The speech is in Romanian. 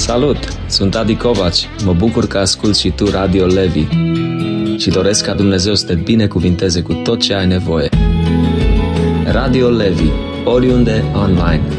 Salut! Sunt Adi Covaci. Mă bucur că asculți și tu Radio Levi. Și doresc ca Dumnezeu să te binecuvinteze cu tot ce ai nevoie. Radio Levi. Oriunde, online.